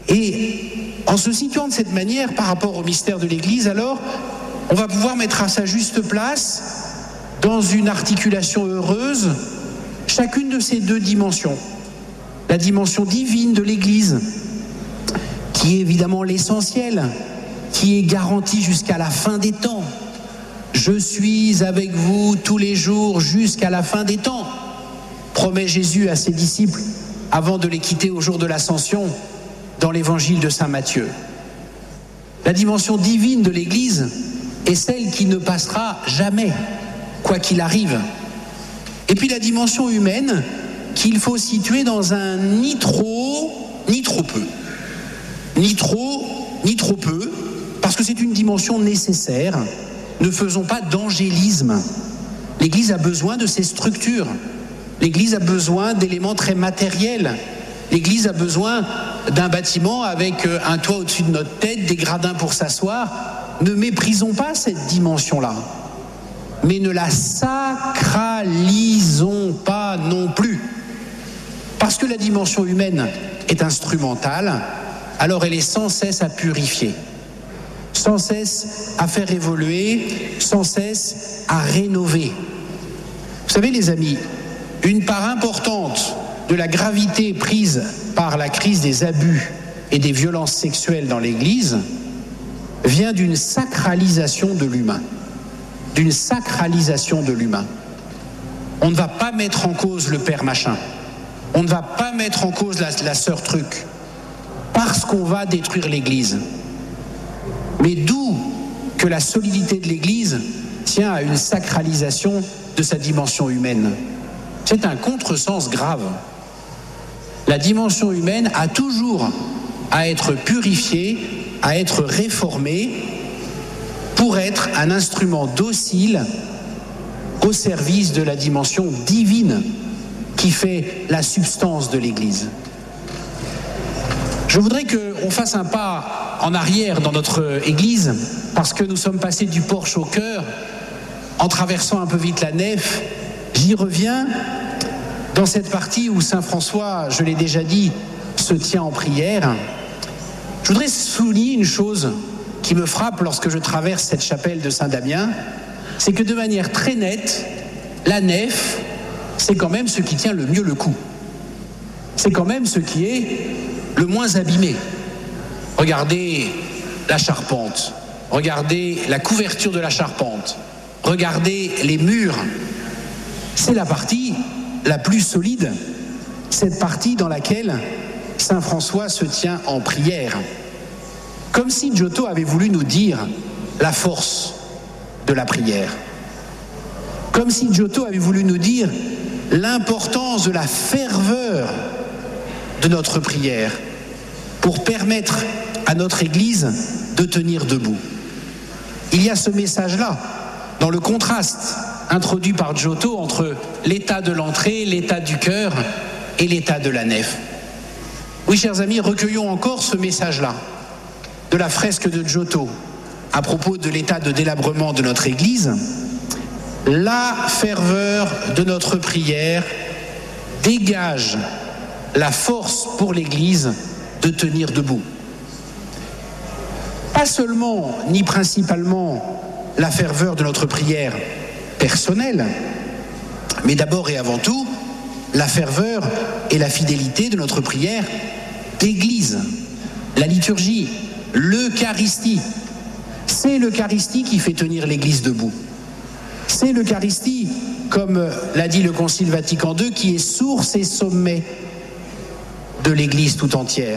Et en se situant de cette manière par rapport au mystère de l'Église, alors, on va pouvoir mettre à sa juste place, dans une articulation heureuse, chacune de ces deux dimensions. La dimension divine de l'Église, qui est évidemment l'essentiel, qui est garantie jusqu'à la fin des temps. Je suis avec vous tous les jours jusqu'à la fin des temps, promet Jésus à ses disciples avant de les quitter au jour de l'Ascension dans l'évangile de saint Matthieu. La dimension divine de l'Église est celle qui ne passera jamais, quoi qu'il arrive. Et puis la dimension humaine qu'il faut situer dans un ni trop, ni trop peu. Ni trop, ni trop peu, parce que c'est une dimension nécessaire. Ne faisons pas d'angélisme. L'Église a besoin de ses structures. L'Église a besoin d'éléments très matériels. L'Église a besoin d'un bâtiment avec un toit au-dessus de notre tête, des gradins pour s'asseoir. Ne méprisons pas cette dimension-là, mais ne la sacralisons pas non plus. Parce que la dimension humaine est instrumentale, alors elle est sans cesse à purifier, sans cesse à faire évoluer, sans cesse à rénover. Vous savez les amis, une part importante de la gravité prise par la crise des abus et des violences sexuelles dans l'Église vient d'une sacralisation de l'humain. D'une sacralisation de l'humain. On ne va pas mettre en cause le père machin. On ne va pas mettre en cause la sœur truc. Parce qu'on va détruire l'Église. Mais d'où que la solidité de l'Église tient à une sacralisation de sa dimension humaine. C'est un contresens grave. La dimension humaine a toujours à être purifiée, à être réformée pour être un instrument docile au service de la dimension divine qui fait la substance de l'Église. Je voudrais qu'on fasse un pas en arrière dans notre Église parce que nous sommes passés du porche au chœur en traversant un peu vite la nef. J'y reviens dans cette partie où saint François, je l'ai déjà dit, se tient en prière. Je voudrais souligner une chose qui me frappe lorsque je traverse cette chapelle de Saint-Damien, c'est que de manière très nette, la nef, c'est quand même ce qui tient le mieux le coup. C'est quand même ce qui est le moins abîmé. Regardez la charpente, regardez la couverture de la charpente, regardez les murs. C'est la partie la plus solide, cette partie dans laquelle saint François se tient en prière. Comme si Giotto avait voulu nous dire la force de la prière. Comme si Giotto avait voulu nous dire l'importance de la ferveur de notre prière pour permettre à notre Église de tenir debout. Il y a ce message-là dans le contraste introduit par Giotto entre l'état de l'entrée, l'état du cœur et l'état de la nef. Oui, chers amis, recueillons encore ce message-là de la fresque de Giotto à propos de l'état de délabrement de notre Église. La ferveur de notre prière dégage la force pour l'Église de tenir debout. Pas seulement, ni principalement, la ferveur de notre prière personnelle, mais d'abord et avant tout, la ferveur et la fidélité de notre prière d'Église. La liturgie, l'Eucharistie. C'est l'Eucharistie qui fait tenir l'Église debout. C'est l'Eucharistie, comme l'a dit le Concile Vatican II, qui est source et sommet de l'Église tout entière.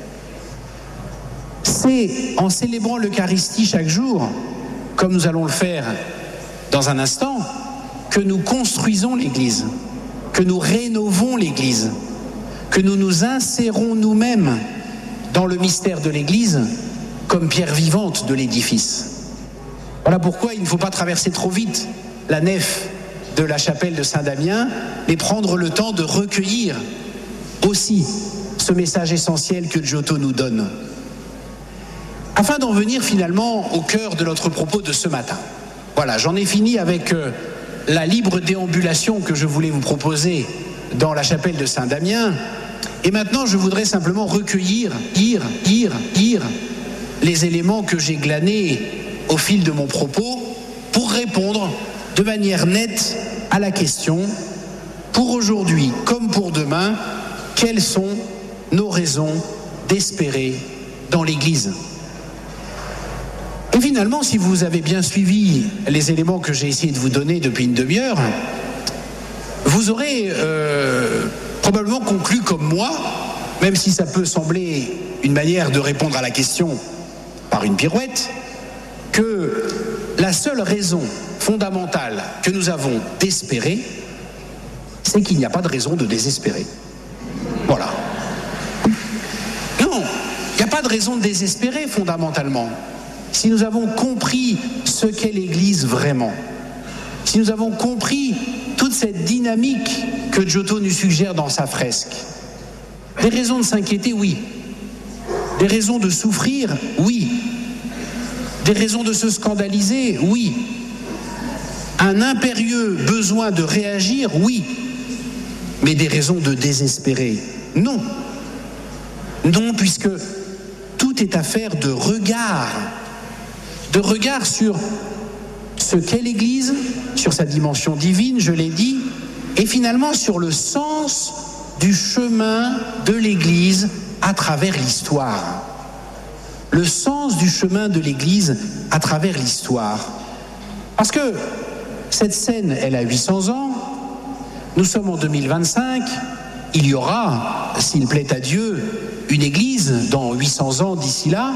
C'est en célébrant l'Eucharistie chaque jour, comme nous allons le faire dans un instant, que nous construisons l'Église, que nous rénovons l'Église, que nous nous insérons nous-mêmes dans le mystère de l'Église comme pierre vivante de l'édifice. Voilà pourquoi il ne faut pas traverser trop vite la nef de la chapelle de Saint-Damien, mais prendre le temps de recueillir aussi ce message essentiel que Giotto nous donne. Afin d'en venir finalement au cœur de notre propos de ce matin. Voilà, j'en ai fini avec la libre déambulation que je voulais vous proposer dans la chapelle de Saint-Damien. Et maintenant, je voudrais simplement recueillir, les éléments que j'ai glanés au fil de mon propos pour répondre de manière nette à la question, pour aujourd'hui comme pour demain, quelles sont nos raisons d'espérer dans l'Église ? Et finalement, si vous avez bien suivi les éléments que j'ai essayé de vous donner depuis une demi-heure, vous aurez probablement conclu comme moi, même si ça peut sembler une manière de répondre à la question par une pirouette, que la seule raison fondamentale que nous avons d'espérer, c'est qu'il n'y a pas de raison de désespérer. Voilà. Non, il n'y a pas de raison de désespérer fondamentalement. Si nous avons compris ce qu'est l'Église vraiment, si nous avons compris toute cette dynamique que Giotto nous suggère dans sa fresque, des raisons de s'inquiéter, oui. Des raisons de souffrir, oui. Des raisons de se scandaliser, oui. Un impérieux besoin de réagir, oui. Mais des raisons de désespérer, non. Non, puisque tout est affaire de regard sur ce qu'est l'Église, sur sa dimension divine, je l'ai dit, et finalement sur le sens du chemin de l'Église à travers l'histoire. Le sens du chemin de l'Église à travers l'histoire. Parce que cette scène, elle a 800 ans, nous sommes en 2025, il y aura, s'il plaît à Dieu, une Église dans 800 ans d'ici là,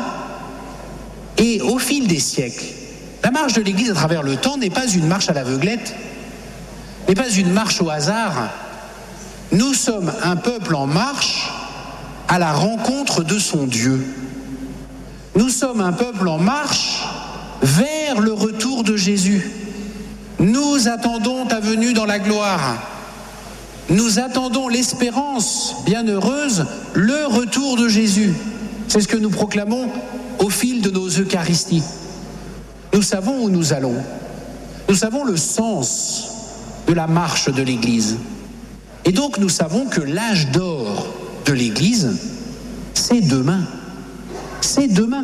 et au fil des siècles, la marche de l'Église à travers le temps n'est pas une marche à l'aveuglette, n'est pas une marche au hasard. Nous sommes un peuple en marche à la rencontre de son Dieu. Nous sommes un peuple en marche vers le retour de Jésus. Nous attendons ta venue dans la gloire. Nous attendons l'espérance bienheureuse, le retour de Jésus. C'est ce que nous proclamons au fil de nos Eucharisties. Nous savons où nous allons. Nous savons le sens de la marche de l'Église. Et donc nous savons que l'âge d'or de l'Église, c'est demain. C'est demain.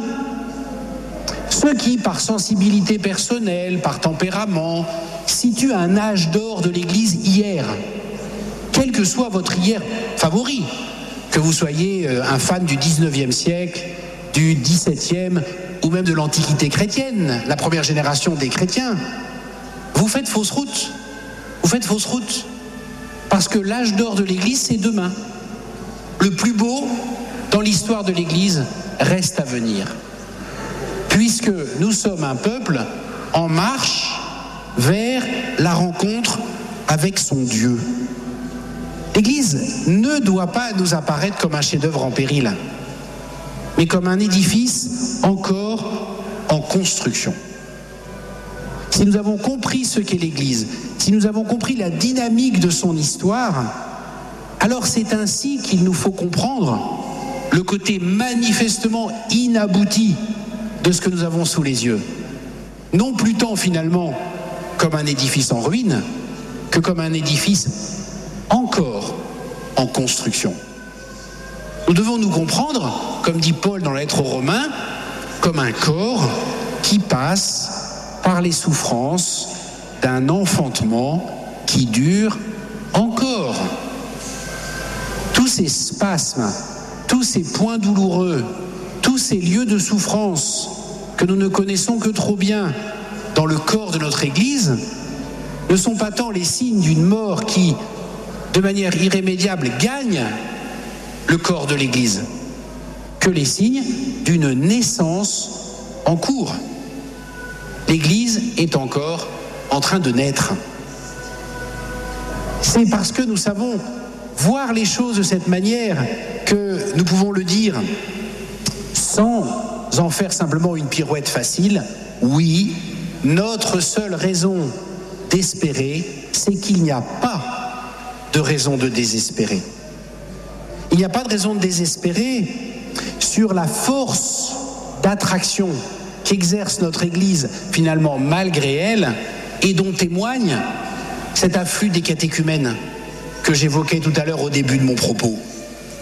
Ceux qui, par sensibilité personnelle, par tempérament, situent un âge d'or de l'Église hier, quel que soit votre hier favori, que vous soyez un fan du 19e siècle, du 17e ou même de l'Antiquité chrétienne, la première génération des chrétiens, vous faites fausse route. Vous faites fausse route. Parce que l'âge d'or de l'Église, c'est demain. Le plus beau dans l'histoire de l'Église reste à venir. Puisque nous sommes un peuple en marche vers la rencontre avec son Dieu. L'Église ne doit pas nous apparaître comme un chef-d'œuvre en péril, mais comme un édifice encore en construction. Si nous avons compris ce qu'est l'Église, si nous avons compris la dynamique de son histoire, alors c'est ainsi qu'il nous faut comprendre le côté manifestement inabouti de ce que nous avons sous les yeux. Non plus tant finalement comme un édifice en ruine, que comme un édifice encore en construction. Nous devons nous comprendre, comme dit Paul dans la lettre aux Romains, comme un corps qui passe par les souffrances d'un enfantement qui dure encore. Tous ces spasmes, tous ces points douloureux, tous ces lieux de souffrance que nous ne connaissons que trop bien dans le corps de notre Église ne sont pas tant les signes d'une mort qui, de manière irrémédiable, gagne le corps de l'Église que les signes d'une naissance en cours. L'Église est encore en train de naître. C'est parce que nous savons voir les choses de cette manière que nous pouvons le dire sans en faire simplement une pirouette facile. Oui, notre seule raison d'espérer, c'est qu'il n'y a pas de raison de désespérer. Il n'y a pas de raison de désespérer sur la force d'attraction qu'exerce notre Église, finalement malgré elle, et dont témoigne cet afflux des catéchumènes que j'évoquais tout à l'heure au début de mon propos.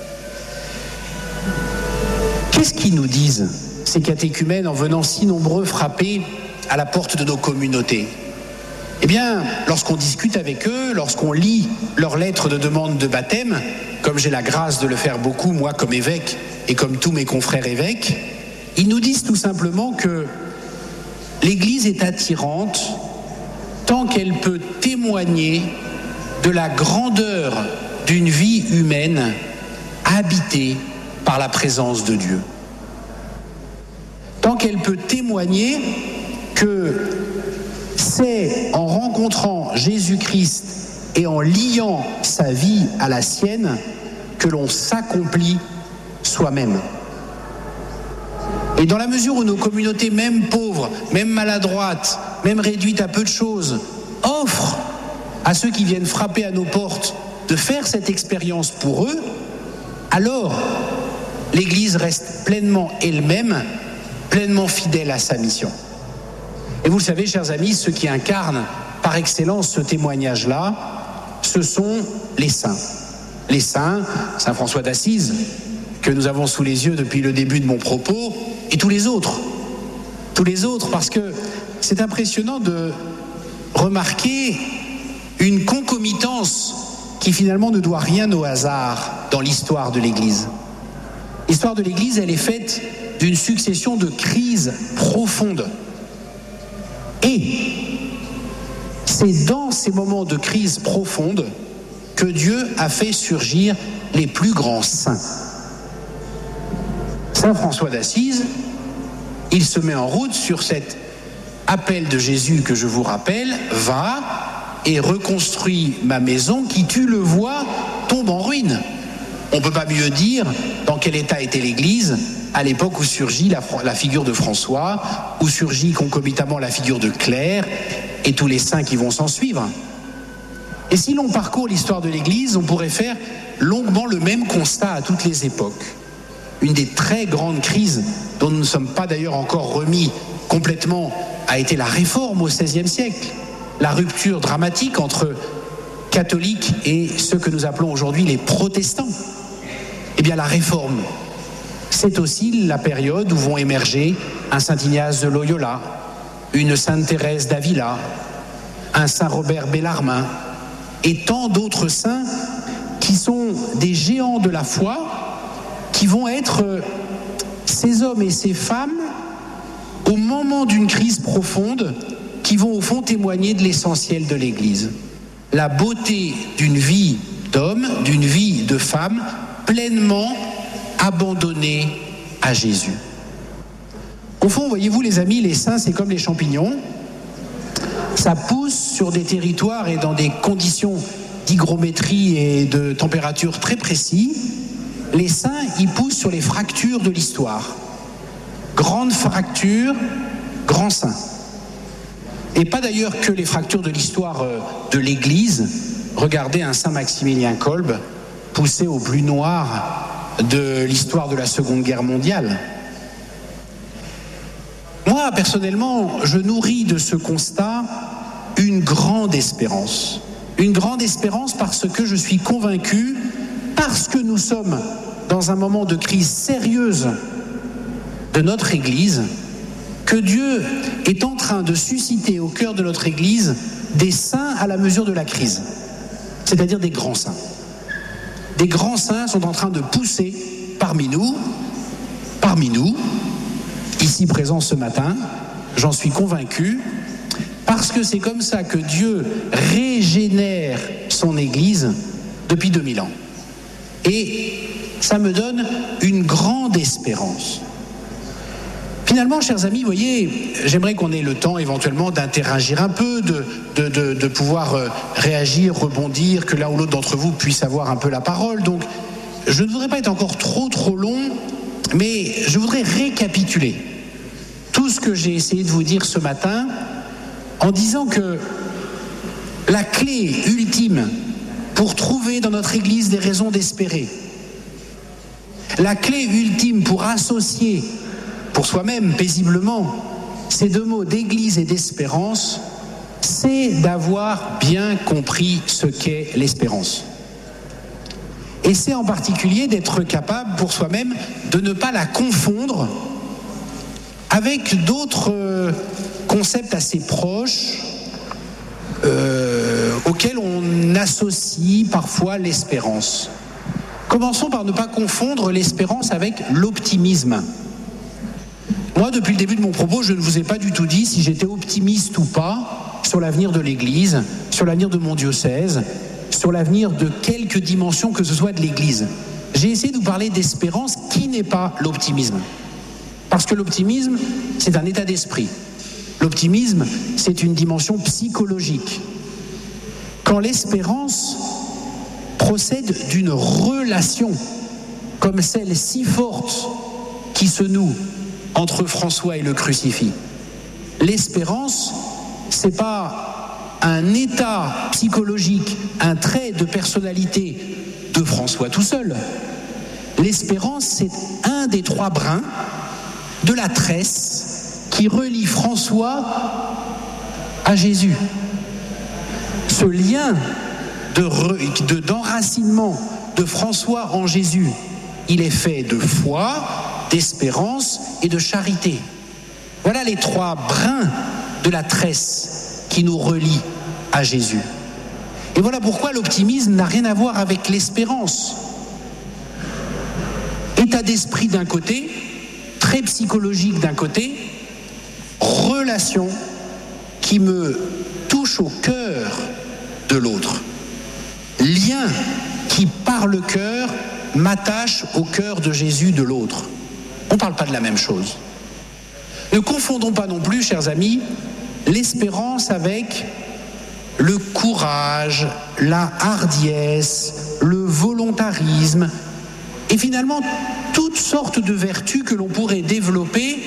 Qu'est-ce qu'ils nous disent, ces catéchumènes, en venant si nombreux frapper à la porte de nos communautés ? Eh bien, lorsqu'on discute avec eux, lorsqu'on lit leurs lettres de demande de baptême, comme j'ai la grâce de le faire beaucoup, moi comme évêque, et comme tous mes confrères évêques, ils nous disent tout simplement que l'Église est attirante tant qu'elle peut témoigner de la grandeur d'une vie humaine habitée par la présence de Dieu. Tant qu'elle peut témoigner que c'est en rencontrant Jésus-Christ et en liant sa vie à la sienne que l'on s'accomplit soi-même. Et dans la mesure où nos communautés, même pauvres, même maladroites, même réduites à peu de choses, offrent à ceux qui viennent frapper à nos portes de faire cette expérience pour eux, alors l'Église reste pleinement elle-même, pleinement fidèle à sa mission. Et vous le savez, chers amis, ceux qui incarnent par excellence ce témoignage-là, ce sont les saints. Les saints, Saint François d'Assise, que nous avons sous les yeux depuis le début de mon propos, et tous les autres. Tous les autres, parce que c'est impressionnant de remarquer une concomitance qui finalement ne doit rien au hasard dans l'histoire de l'Église. L'histoire de l'Église, elle est faite d'une succession de crises profondes. Et c'est dans ces moments de crise profonde que Dieu a fait surgir les plus grands saints. Saint François d'Assise, il se met en route sur cet appel de Jésus que je vous rappelle, va et reconstruit ma maison qui, tu le vois, tombe en ruine. On ne peut pas mieux dire dans quel état était l'Église à l'époque où surgit la figure de François, où surgit concomitamment la figure de Claire et tous les saints qui vont s'en suivre. Et si l'on parcourt l'histoire de l'Église, on pourrait faire longuement le même constat à toutes les époques. Une des très grandes crises dont nous ne sommes pas d'ailleurs encore remis complètement a été la Réforme au XVIe siècle. La rupture dramatique entre catholiques et ceux que nous appelons aujourd'hui les protestants. Eh bien, la Réforme, c'est aussi la période où vont émerger un Saint Ignace de Loyola, une Sainte Thérèse d'Avila, un Saint Robert Bellarmin et tant d'autres saints qui sont des géants de la foi, qui vont être ces hommes et ces femmes au moment d'une crise profonde, qui vont au fond témoigner de l'essentiel de l'Église. La beauté d'une vie d'homme, d'une vie de femme, pleinement abandonnée à Jésus. Au fond, voyez-vous les amis, les saints, c'est comme les champignons. Ça pousse sur des territoires et dans des conditions d'hygrométrie et de température très précis. Les saints, ils poussent sur les fractures de l'histoire. Grandes fractures, grands saints. Et pas d'ailleurs que les fractures de l'histoire de l'Église. Regardez un Saint Maximilien Kolbe poussé au plus noir de l'histoire de la Seconde Guerre mondiale. Moi, personnellement, je nourris de ce constat une grande espérance. Une grande espérance parce que je suis convaincu, parce que nous sommes dans un moment de crise sérieuse de notre Église, que Dieu est en train de susciter au cœur de notre Église des saints à la mesure de la crise, c'est-à-dire des grands saints. Des grands saints sont en train de pousser parmi nous, ici présents ce matin, j'en suis convaincu, parce que c'est comme ça que Dieu régénère son Église depuis 2000 ans. Et ça me donne une grande espérance. Finalement, chers amis, vous voyez, j'aimerais qu'on ait le temps éventuellement d'interagir un peu, de pouvoir réagir, rebondir, que l'un ou l'autre d'entre vous puisse avoir un peu la parole. Donc, je ne voudrais pas être encore trop long, mais je voudrais récapituler tout ce que j'ai essayé de vous dire ce matin en disant que la clé ultime pour trouver dans notre Église des raisons d'espérer, la clé ultime pour associer pour soi-même paisiblement ces deux mots d'église et d'espérance, c'est d'avoir bien compris ce qu'est l'espérance. Et c'est en particulier d'être capable pour soi-même de ne pas la confondre avec d'autres concepts assez proches auxquels on associe parfois l'espérance. Commençons par ne pas confondre l'espérance avec l'optimisme. Moi, depuis le début de mon propos, je ne vous ai pas du tout dit si j'étais optimiste ou pas sur l'avenir de l'Église, sur l'avenir de mon diocèse, sur l'avenir de quelque dimension que ce soit de l'Église. J'ai essayé de vous parler d'espérance qui n'est pas l'optimisme. Parce que l'optimisme, c'est un état d'esprit. L'optimisme, c'est une dimension psychologique. Quand l'espérance procède d'une relation comme celle si forte qui se noue entre François et le crucifix, l'espérance, c'est pas un état psychologique, un trait de personnalité de François tout seul. L'espérance, c'est un des 3 brins de la tresse qui relie François à Jésus. Ce lien d'enracinement de François en Jésus, il est fait de foi, d'espérance et de charité. Voilà les 3 brins de la tresse qui nous relient à Jésus. Et voilà pourquoi l'optimisme n'a rien à voir avec l'espérance. État d'esprit d'un côté, très psychologique d'un côté, relation qui me touche au cœur de l'autre. Lien qui, par le cœur, m'attache au cœur de Jésus de l'autre. On ne parle pas de la même chose. Ne confondons pas non plus, chers amis, l'espérance avec le courage, la hardiesse, le volontarisme, et finalement toutes sortes de vertus que l'on pourrait développer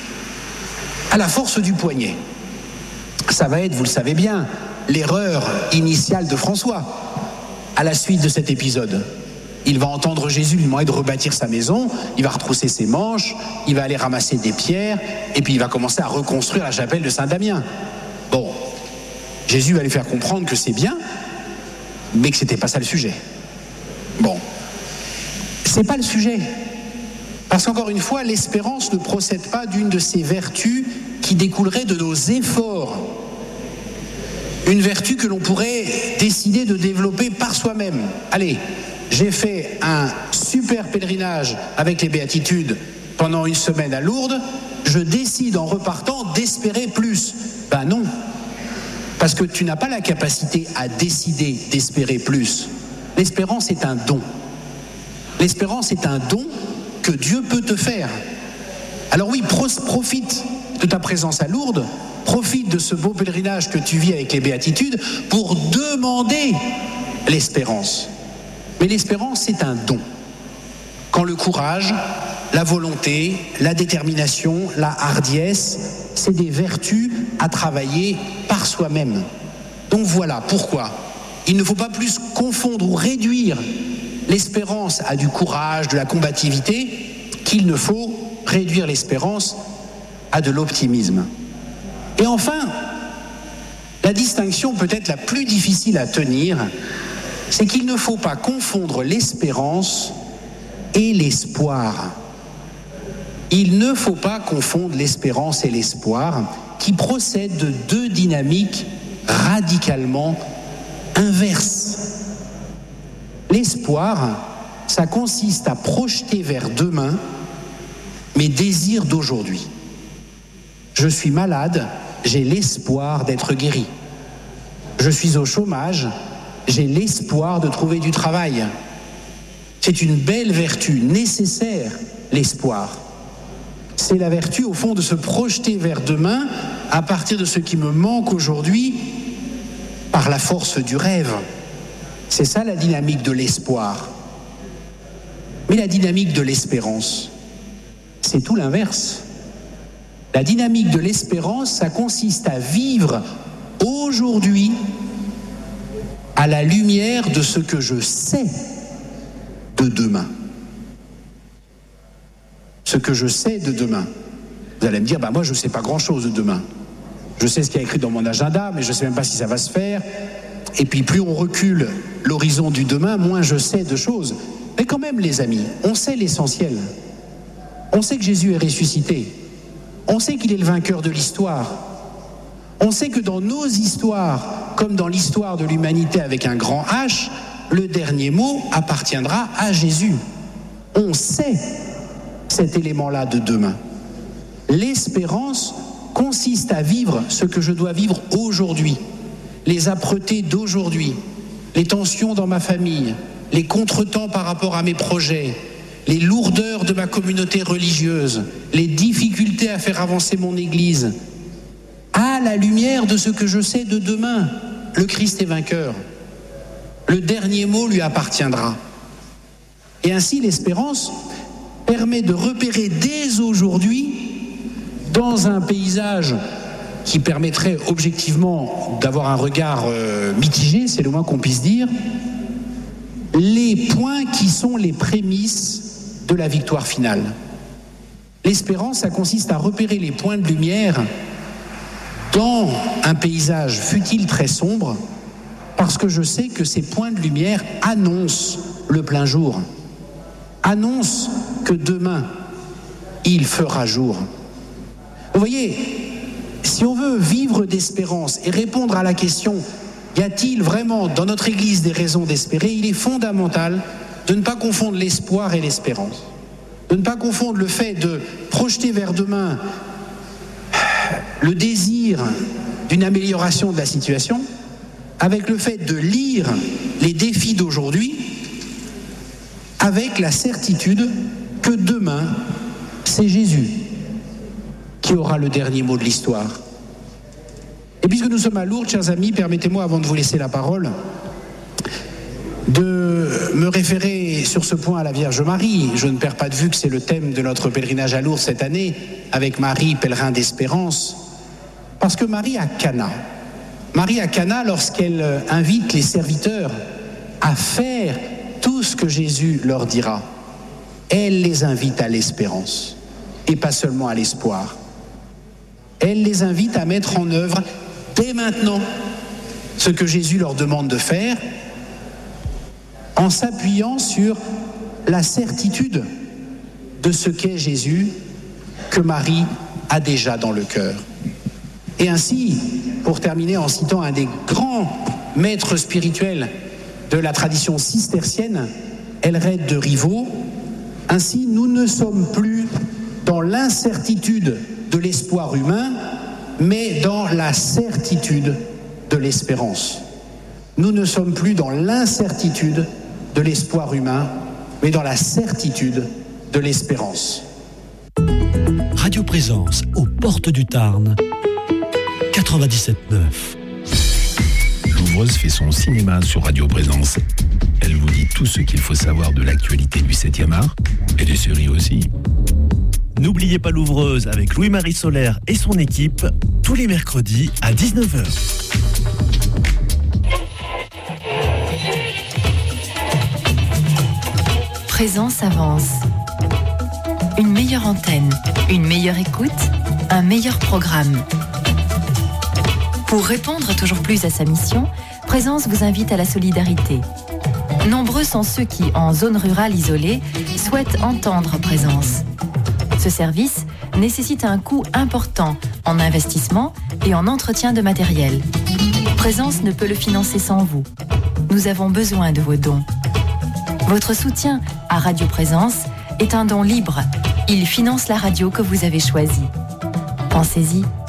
à la force du poignet. Ça va être, vous le savez bien, l'erreur initiale de François à la suite de cet épisode. Il va entendre Jésus lui demander de rebâtir sa maison, il va retrousser ses manches, il va aller ramasser des pierres, et puis il va commencer à reconstruire la chapelle de Saint-Damien. Bon, Jésus va lui faire comprendre que c'est bien, mais que c'était pas ça le sujet. Bon, c'est pas le sujet. Parce qu'encore une fois, l'espérance ne procède pas d'une de ces vertus qui découleraient de nos efforts. Une vertu que l'on pourrait décider de développer par soi-même. Allez, j'ai fait un super pèlerinage avec les béatitudes pendant une semaine à Lourdes, je décide en repartant d'espérer plus. Ben non, parce que tu n'as pas la capacité à décider d'espérer plus. L'espérance est un don. L'espérance est un don que Dieu peut te faire. Alors oui, profite de ta présence à Lourdes, profite de ce beau pèlerinage que tu vis avec les béatitudes pour demander l'espérance. Mais l'espérance, c'est un don. Quand le courage, la volonté, la détermination, la hardiesse, c'est des vertus à travailler par soi-même. Donc voilà pourquoi il ne faut pas plus confondre ou réduire l'espérance à du courage, de la combativité, qu'il ne faut réduire l'espérance à de l'optimisme. Et enfin, la distinction peut-être la plus difficile à tenir, c'est qu'il ne faut pas confondre l'espérance et l'espoir. Il ne faut pas confondre l'espérance et l'espoir, qui procèdent de 2 dynamiques radicalement inverses. L'espoir, ça consiste à projeter vers demain mes désirs d'aujourd'hui. Je suis malade, j'ai l'espoir d'être guéri. Je suis au chômage, j'ai l'espoir de trouver du travail. C'est une belle vertu nécessaire, l'espoir. C'est la vertu, au fond, de se projeter vers demain à partir de ce qui me manque aujourd'hui par la force du rêve. C'est ça la dynamique de l'espoir. Mais la dynamique de l'espérance, c'est tout l'inverse. La dynamique de l'espérance, ça consiste à vivre aujourd'hui à la lumière de ce que je sais de demain. Ce que je sais de demain. Vous allez me dire, moi je ne sais pas grand-chose de demain. Je sais ce qu'il y a écrit dans mon agenda, mais je ne sais même pas si ça va se faire. Et puis plus on recule l'horizon du demain, moins je sais de choses. Mais quand même, les amis, on sait l'essentiel. On sait que Jésus est ressuscité. On sait qu'il est le vainqueur de l'histoire. On sait que dans nos histoires, comme dans l'histoire de l'humanité avec un grand H, le dernier mot appartiendra à Jésus. On sait cet élément-là de demain. L'espérance consiste à vivre ce que je dois vivre aujourd'hui, les âpretés d'aujourd'hui, les tensions dans ma famille, les contretemps par rapport à mes projets, les lourdeurs de ma communauté religieuse, les difficultés à faire avancer mon Église, à la lumière de ce que je sais de demain. Le Christ est vainqueur. Le dernier mot lui appartiendra. Et ainsi, l'espérance permet de repérer dès aujourd'hui, dans un paysage qui permettrait objectivement d'avoir un regard mitigé, c'est le moins qu'on puisse dire, les points qui sont les prémices de la victoire finale. L'espérance, ça consiste à repérer les points de lumière dans un paysage, fût-il très sombre, parce que je sais que ces points de lumière annoncent le plein jour, annoncent que demain, il fera jour. Vous voyez, si on veut vivre d'espérance et répondre à la question « Y a-t-il vraiment dans notre Église des raisons d'espérer ?», il est fondamental de ne pas confondre l'espoir et l'espérance, de ne pas confondre le fait de projeter vers demain le désir d'une amélioration de la situation avec le fait de lire les défis d'aujourd'hui avec la certitude que demain, c'est Jésus qui aura le dernier mot de l'histoire. Et puisque nous sommes à Lourdes, chers amis, permettez-moi, avant de vous laisser la parole, de me référer sur ce point à la Vierge Marie. Je ne perds pas de vue que c'est le thème de notre pèlerinage à Lourdes cette année, avec Marie, pèlerin d'espérance. Parce que Marie à Cana, lorsqu'elle invite les serviteurs à faire tout ce que Jésus leur dira, elle les invite à l'espérance, et pas seulement à l'espoir. Elle les invite à mettre en œuvre dès maintenant ce que Jésus leur demande de faire, en s'appuyant sur la certitude de ce qu'est Jésus, que Marie a déjà dans le cœur. Et ainsi, pour terminer en citant un des grands maîtres spirituels de la tradition cistercienne, Elred de Rivaux, ainsi nous ne sommes plus dans l'incertitude de l'espoir humain, mais dans la certitude de l'espérance. Nous ne sommes plus dans l'incertitude de l'espoir humain, mais dans la certitude de l'espérance. Radio Présence, aux portes du Tarn, 97.9. Louvreuse fait son cinéma sur Radio Présence. Elle vous dit tout ce qu'il faut savoir de l'actualité du 7e art, et des séries aussi. N'oubliez pas Louvreuse avec Louis-Marie Solaire et son équipe, tous les mercredis à 19h. Présence avance. Une meilleure antenne, une meilleure écoute, un meilleur programme. Pour répondre toujours plus à sa mission, Présence vous invite à la solidarité. Nombreux sont ceux qui, en zone rurale isolée, souhaitent entendre Présence. Ce service nécessite un coût important en investissement et en entretien de matériel. Présence ne peut le financer sans vous. Nous avons besoin de vos dons. Votre soutien à Radio Présence est un don libre. Il finance la radio que vous avez choisie. Pensez-y.